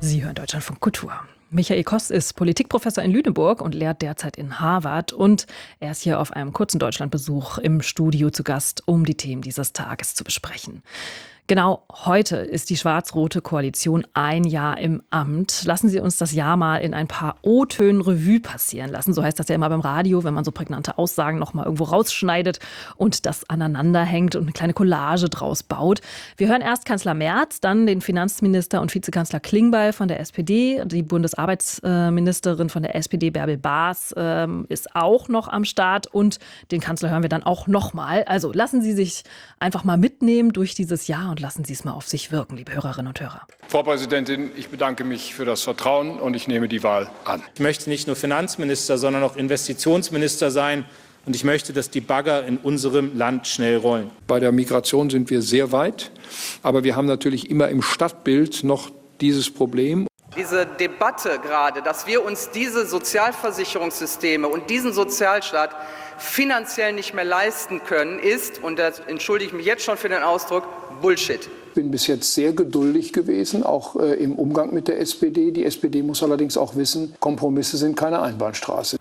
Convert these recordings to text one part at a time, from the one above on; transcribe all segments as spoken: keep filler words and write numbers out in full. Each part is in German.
Sie hören Deutschlandfunk Kultur. Michael Koss ist Politikprofessor in Lüneburg und lehrt derzeit in Harvard. Und er ist hier auf einem kurzen Deutschlandbesuch im Studio zu Gast, um die Themen dieses Tages zu besprechen. Genau heute ist die schwarz-rote Koalition ein Jahr im Amt. Lassen Sie uns das Jahr mal in ein paar O-Tönen Revue passieren lassen. So heißt das ja immer beim Radio, wenn man so prägnante Aussagen noch mal irgendwo rausschneidet und das aneinander hängt und eine kleine Collage draus baut. Wir hören erst Kanzler Merz, dann den Finanzminister und Vizekanzler Klingbeil von der S P D. Die Bundesarbeitsministerin von der S P D, Bärbel Baas, ähm, ist auch noch am Start. Und den Kanzler hören wir dann auch noch mal. Also lassen Sie sich einfach mal mitnehmen durch dieses Jahr und lassen Sie es mal auf sich wirken, liebe Hörerinnen und Hörer. Frau Präsidentin, ich bedanke mich für das Vertrauen und ich nehme die Wahl an. Ich möchte nicht nur Finanzminister, sondern auch Investitionsminister sein. Und ich möchte, dass die Bagger in unserem Land schnell rollen. Bei der Migration sind wir sehr weit. Aber wir haben natürlich immer im Stadtbild noch dieses Problem. Diese Debatte gerade, dass wir uns diese Sozialversicherungssysteme und diesen Sozialstaat finanziell nicht mehr leisten können, ist, und da entschuldige ich mich jetzt schon für den Ausdruck, Bullshit. Ich bin bis jetzt sehr geduldig gewesen, auch äh, im Umgang mit der S P D. Die S P D muss allerdings auch wissen, Kompromisse sind keine Einbahnstraße.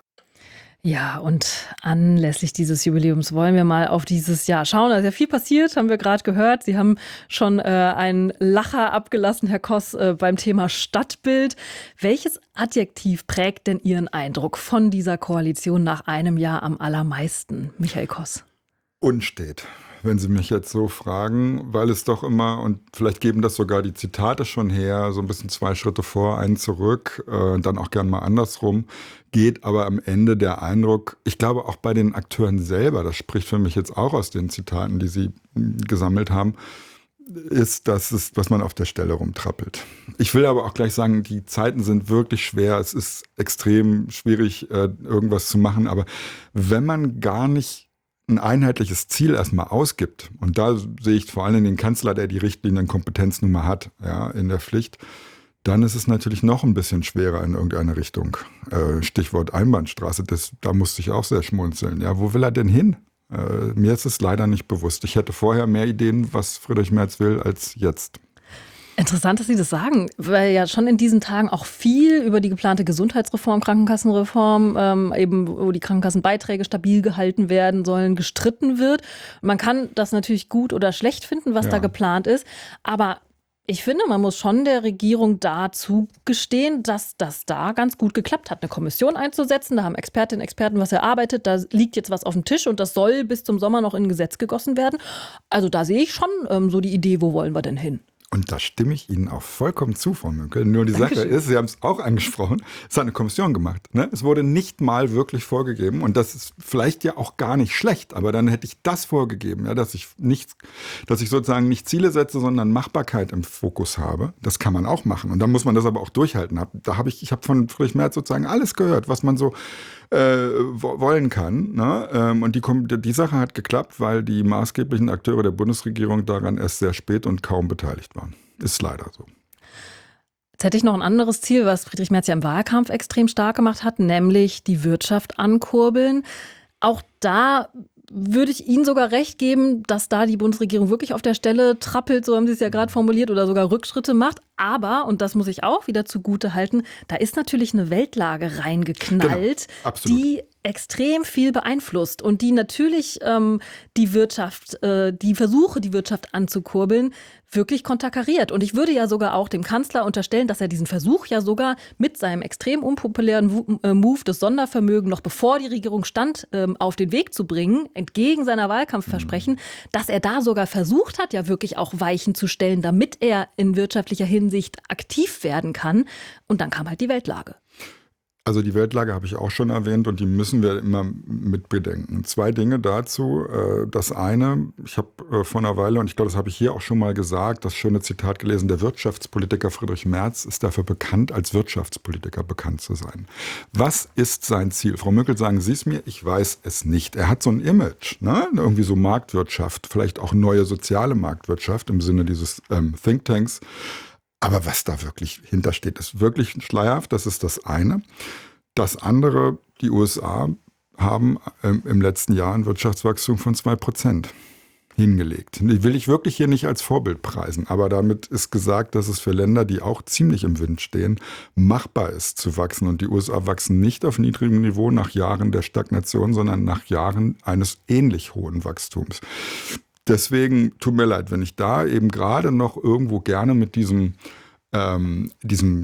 Ja, und anlässlich dieses Jubiläums wollen wir mal auf dieses Jahr schauen. Da ist ja viel passiert, haben wir gerade gehört. Sie haben schon äh, einen Lacher abgelassen, Herr Koss, äh, beim Thema Stadtbild. Welches Adjektiv prägt denn Ihren Eindruck von dieser Koalition nach einem Jahr am allermeisten, Michael Koss? Unstet, wenn Sie mich jetzt so fragen, weil es doch immer, und vielleicht geben das sogar die Zitate schon her, so ein bisschen zwei Schritte vor, einen zurück, äh, dann auch gern mal andersrum, geht aber am Ende der Eindruck, ich glaube auch bei den Akteuren selber, das spricht für mich jetzt auch aus den Zitaten, die Sie gesammelt haben, ist, dass es, was man auf der Stelle rumtrappelt. Ich will aber auch gleich sagen, die Zeiten sind wirklich schwer, es ist extrem schwierig, äh, irgendwas zu machen, aber wenn man gar nicht ein einheitliches Ziel erstmal ausgibt, und da sehe ich vor allem den Kanzler, der die Richtlinienkompetenz nun mal hat, ja, in der Pflicht, dann ist es natürlich noch ein bisschen schwerer in irgendeine Richtung. Äh, Stichwort Einbahnstraße, das, da musste ich auch sehr schmunzeln. Ja, wo will er denn hin? Äh, mir ist es leider nicht bewusst. Ich hätte vorher mehr Ideen, was Friedrich Merz will, als jetzt. Interessant, dass Sie das sagen, weil ja schon in diesen Tagen auch viel über die geplante Gesundheitsreform, Krankenkassenreform, ähm, eben wo die Krankenkassenbeiträge stabil gehalten werden sollen, gestritten wird. Man kann das natürlich gut oder schlecht finden, was ja da geplant ist, aber ich finde, man muss schon der Regierung da zugestehen, dass das da ganz gut geklappt hat, eine Kommission einzusetzen. Da haben Expertinnen und Experten was erarbeitet. Da liegt jetzt was auf dem Tisch und das soll bis zum Sommer noch in ein Gesetz gegossen werden. Also da sehe ich schon ähm, so die Idee, wo wollen wir denn hin? Und da stimme ich Ihnen auch vollkommen zu, Frau Münkel. Nur die Dankeschön. Sache ist, Sie haben es auch angesprochen, es hat eine Kommission gemacht. Ne? Es wurde nicht mal wirklich vorgegeben und das ist vielleicht ja auch gar nicht schlecht, aber dann hätte ich das vorgegeben, ja, dass ich nicht, dass ich sozusagen nicht Ziele setze, sondern Machbarkeit im Fokus habe. Das kann man auch machen und dann muss man das aber auch durchhalten. Da habe ich, ich habe von Friedrich Merz sozusagen alles gehört, was man so äh, wollen kann. Ne? Und die, die Sache hat geklappt, weil die maßgeblichen Akteure der Bundesregierung daran erst sehr spät und kaum beteiligt waren. Ist leider so. Jetzt hätte ich noch ein anderes Ziel, was Friedrich Merz ja im Wahlkampf extrem stark gemacht hat, nämlich die Wirtschaft ankurbeln. Auch da würde ich Ihnen sogar recht geben, dass da die Bundesregierung wirklich auf der Stelle trappelt, so haben Sie es ja gerade formuliert, oder sogar Rückschritte macht. Aber, und das muss ich auch wieder zugute halten, da ist natürlich eine Weltlage reingeknallt, genau, die extrem viel beeinflusst und die natürlich ähm, die Wirtschaft, äh, die Versuche, die Wirtschaft anzukurbeln, wirklich konterkariert. Und ich würde ja sogar auch dem Kanzler unterstellen, dass er diesen Versuch ja sogar mit seinem extrem unpopulären Move des Sondervermögen, noch bevor die Regierung stand, ähm, auf den Weg zu bringen, entgegen seiner Wahlkampfversprechen, mhm. dass er da sogar versucht hat, ja wirklich auch Weichen zu stellen, damit er in wirtschaftlicher Hinsicht aktiv werden kann. Und dann kam halt die Weltlage. Also die Weltlage habe ich auch schon erwähnt und die müssen wir immer mit bedenken. Zwei Dinge dazu. Das eine, ich habe vor einer Weile, und ich glaube, das habe ich hier auch schon mal gesagt, das schöne Zitat gelesen, der Wirtschaftspolitiker Friedrich Merz ist dafür bekannt, als Wirtschaftspolitiker bekannt zu sein. Was ist sein Ziel? Frau Münkel, sagen Sie es mir, ich weiß es nicht. Er hat so ein Image, ne? Irgendwie so Marktwirtschaft, vielleicht auch neue soziale Marktwirtschaft im Sinne dieses ähm, Thinktanks. Aber was da wirklich hintersteht, ist wirklich schleierhaft. Das ist das eine. Das andere, die U S A haben ähm, im letzten Jahr ein Wirtschaftswachstum von zwei Prozent. hingelegt. Die will ich wirklich hier nicht als Vorbild preisen, aber damit ist gesagt, dass es für Länder, die auch ziemlich im Wind stehen, machbar ist zu wachsen. Und die U S A wachsen nicht auf niedrigem Niveau nach Jahren der Stagnation, sondern nach Jahren eines ähnlich hohen Wachstums. Deswegen tut mir leid, wenn ich da eben gerade noch irgendwo gerne mit diesem ähm, diesem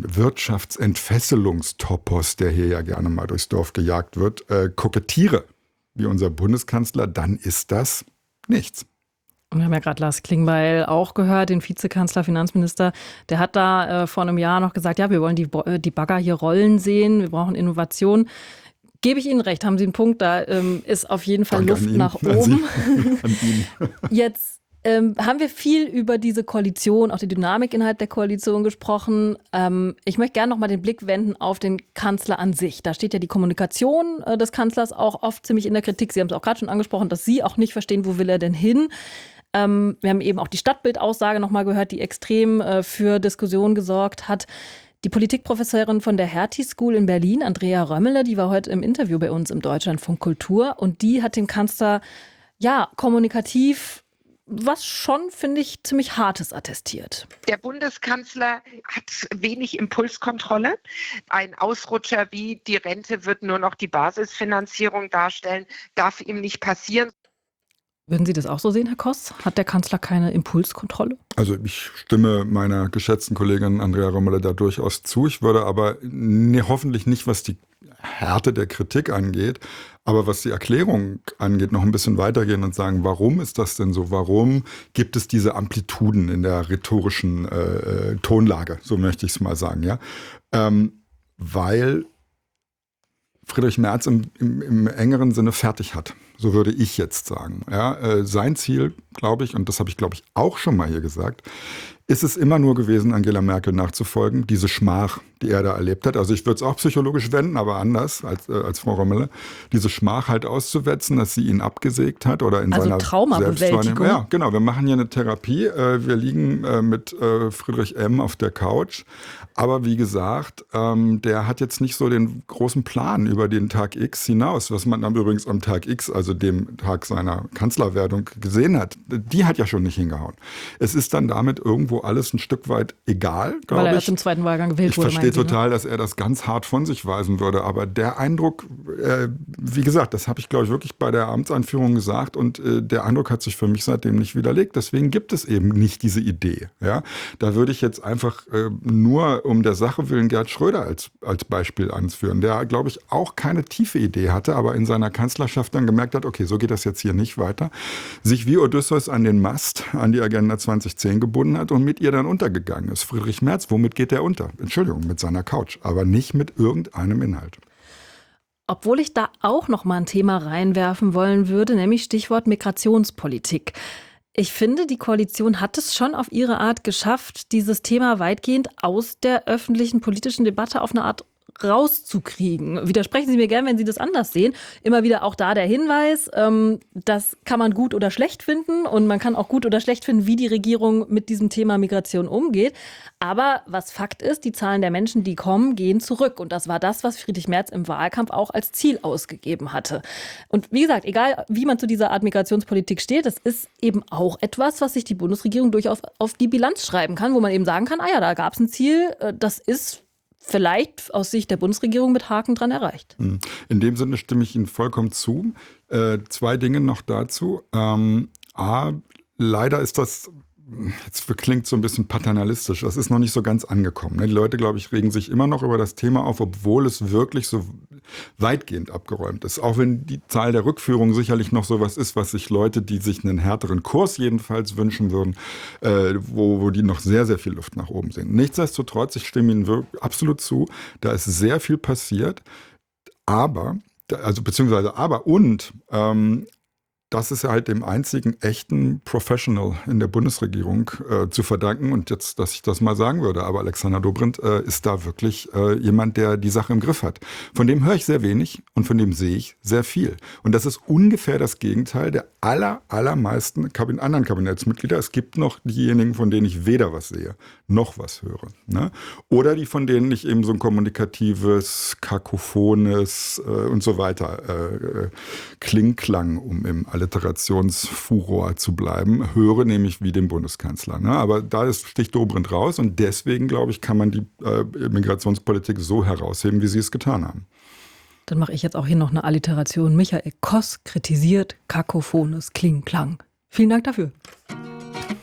Wirtschaftsentfesselungstopos, der hier ja gerne mal durchs Dorf gejagt wird, äh, kokettiere, wie unser Bundeskanzler, dann ist das nichts. Und wir haben ja gerade Lars Klingbeil auch gehört, den Vizekanzler, Finanzminister. Der hat da äh, vor einem Jahr noch gesagt, ja, wir wollen die, die Bagger hier rollen sehen, wir brauchen Innovation. Gebe ich Ihnen recht, haben Sie einen Punkt, da ähm, ist auf jeden Fall Danke Luft an nach ihn, an oben. Sie, an ihn. Jetzt ähm, haben wir viel über diese Koalition, auch die Dynamik innerhalb der Koalition gesprochen. Ähm, ich möchte gerne noch mal den Blick wenden auf den Kanzler an sich. Da steht ja die Kommunikation äh, des Kanzlers auch oft ziemlich in der Kritik. Sie haben es auch gerade schon angesprochen, dass Sie auch nicht verstehen, wo will er denn hin. Ähm, wir haben eben auch die Stadtbildaussage noch mal gehört, die extrem äh, für Diskussionen gesorgt hat. Die Politikprofessorin von der Hertie School in Berlin, Andrea Römmele, die war heute im Interview bei uns im Deutschlandfunk Kultur und die hat dem Kanzler ja kommunikativ was schon, finde ich, ziemlich Hartes attestiert. Der Bundeskanzler hat wenig Impulskontrolle. Ein Ausrutscher wie die Rente wird nur noch die Basisfinanzierung darstellen, darf ihm nicht passieren. Würden Sie das auch so sehen, Herr Koss? Hat der Kanzler keine Impulskontrolle? Also ich stimme meiner geschätzten Kollegin Andrea Römmele da durchaus zu. Ich würde aber nee, hoffentlich nicht, was die Härte der Kritik angeht, aber was die Erklärung angeht, noch ein bisschen weitergehen und sagen, warum ist das denn so? Warum gibt es diese Amplituden in der rhetorischen äh, Tonlage? So möchte ich es mal sagen. Ja, ähm, weil Friedrich Merz im, im, im engeren Sinne fertig hat. So würde ich jetzt sagen. Ja, äh, sein Ziel, glaube ich, und das habe ich, glaube ich, auch schon mal hier gesagt, ist es immer nur gewesen, Angela Merkel nachzufolgen, diese Schmach, die er da erlebt hat. Also ich würde es auch psychologisch wenden, aber anders als, äh, als Frau Römmele. Diese Schmach halt auszuwetzen, dass sie ihn abgesägt hat oder in also seiner Traumabewältigung. Ja, genau. Wir machen hier eine Therapie. Äh, wir liegen äh, mit äh, Friedrich M. auf der Couch. Aber wie gesagt, ähm, der hat jetzt nicht so den großen Plan über den Tag X hinaus, was man dann übrigens am Tag X, also dem Tag seiner Kanzlerwerdung, gesehen hat. Die hat ja schon nicht hingehauen. Es ist dann damit irgendwo alles ein Stück weit egal, glaube ich. Weil er erst im zweiten Wahlgang gewählt ich wurde. Ich verstehe Sie, total, ne? dass er das ganz hart von sich weisen würde. Aber der Eindruck, äh, wie gesagt, das habe ich, glaube ich, wirklich bei der Amtsanführung gesagt. Und äh, der Eindruck hat sich für mich seitdem nicht widerlegt. Deswegen gibt es eben nicht diese Idee. Ja? Da würde ich jetzt einfach äh, nur um der Sache willen Gerd Schröder als, als Beispiel anführen, der, glaube ich, auch keine tiefe Idee hatte, aber in seiner Kanzlerschaft dann gemerkt hat, okay, so geht das jetzt hier nicht weiter, sich wie Odysseus an den Mast, an die Agenda zwanzig zehn gebunden hat und mit ihr dann untergegangen ist. Friedrich Merz, womit geht er unter? Entschuldigung, mit seiner Couch, aber nicht mit irgendeinem Inhalt. Obwohl ich da auch noch mal ein Thema reinwerfen wollen würde, nämlich Stichwort Migrationspolitik. Ich finde, die Koalition hat es schon auf ihre Art geschafft, dieses Thema weitgehend aus der öffentlichen politischen Debatte auf eine Art rauszukriegen. Widersprechen Sie mir gern, wenn Sie das anders sehen. Immer wieder auch da der Hinweis, ähm, das kann man gut oder schlecht finden und man kann auch gut oder schlecht finden, wie die Regierung mit diesem Thema Migration umgeht. Aber was Fakt ist, die Zahlen der Menschen, die kommen, gehen zurück. Und das war das, was Friedrich Merz im Wahlkampf auch als Ziel ausgegeben hatte. Und wie gesagt, egal wie man zu dieser Art Migrationspolitik steht, das ist eben auch etwas, was sich die Bundesregierung durchaus auf die Bilanz schreiben kann, wo man eben sagen kann, ah ja, da gab es ein Ziel, das ist vielleicht aus Sicht der Bundesregierung mit Haken dran erreicht. In dem Sinne stimme ich Ihnen vollkommen zu. Äh, zwei Dinge noch dazu. Ähm, A, leider ist das, jetzt klingt so ein bisschen paternalistisch, das ist noch nicht so ganz angekommen. Ne? Die Leute, glaube ich, regen sich immer noch über das Thema auf, obwohl es wirklich so weitgehend abgeräumt ist. Auch wenn die Zahl der Rückführungen sicherlich noch sowas ist, was sich Leute, die sich einen härteren Kurs jedenfalls wünschen würden, äh, wo, wo die noch sehr, sehr viel Luft nach oben sehen. Nichtsdestotrotz, ich stimme Ihnen wirklich absolut zu, da ist sehr viel passiert, aber, also beziehungsweise aber und, ähm, das ist ja halt dem einzigen echten Professional in der Bundesregierung äh, zu verdanken. Und jetzt, dass ich das mal sagen würde, aber Alexander Dobrindt äh, ist da wirklich äh, jemand, der die Sache im Griff hat. Von dem höre ich sehr wenig und von dem sehe ich sehr viel. Und das ist ungefähr das Gegenteil der aller, allermeisten Kabin- anderen Kabinettsmitglieder. Es gibt noch diejenigen, von denen ich weder was sehe, noch was höre. Ne? Oder die, von denen ich eben so ein kommunikatives, kakophones äh, und so weiter äh, Klingklang um im Alliterationsfuror zu bleiben, höre nämlich wie dem Bundeskanzler. Ne? Aber da ist sticht Dobrindt raus und deswegen, glaube ich, kann man die äh, Migrationspolitik so herausheben, wie sie es getan haben. Dann mache ich jetzt auch hier noch eine Alliteration. Michael Koss kritisiert kakophones Kling-Klang. Vielen Dank dafür.